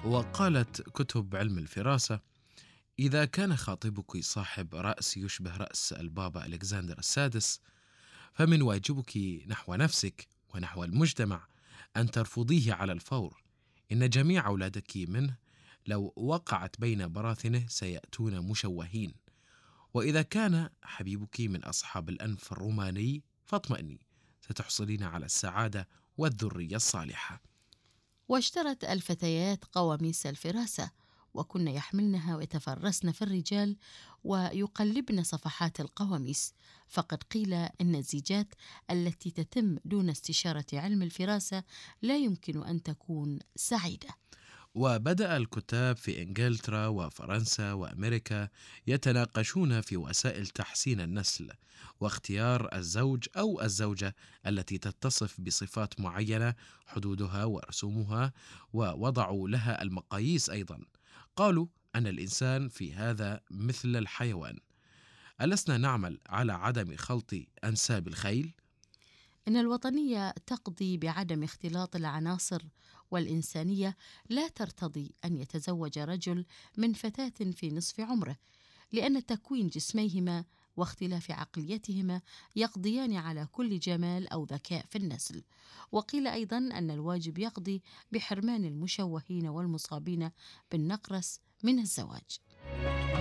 وقالت كتب علم الفراسة: إذا كان خاطبك صاحب رأس يشبه رأس البابا ألكسندر السادس، فمن واجبك نحو نفسك ونحو المجتمع أن ترفضيه على الفور. إن جميع أولادك منه لو وقعت بين براثنه سيأتون مشوهين. وإذا كان حبيبك من أصحاب الأنف الروماني فاطمئني، ستحصلين على السعادة والذرية الصالحة. واشترت الفتيات قواميس الفراسة، وكن يحملنها ويتفرسن في الرجال ويقلبن صفحات القواميس، فقد قيل إن الزيجات التي تتم دون استشارة علم الفراسة لا يمكن أن تكون سعيدة. وبدأ الكتاب في إنجلترا وفرنسا وأمريكا يتناقشون في وسائل تحسين النسل واختيار الزوج أو الزوجة التي تتصف بصفات معينة، حدودها ورسومها، ووضعوا لها المقاييس أيضا. قالوا أن الإنسان في هذا مثل الحيوان. ألسنا نعمل على عدم خلط أنساب الخيل؟ إن الوطنية تقضي بعدم اختلاط العناصر، والإنسانية لا ترتضي أن يتزوج رجل من فتاة في نصف عمره، لأن تكوين جسميهما واختلاف عقليتهما يقضيان على كل جمال أو ذكاء في النسل. وقيل أيضا أن الواجب يقضي بحرمان المشوهين والمصابين بالنقرس من الزواج.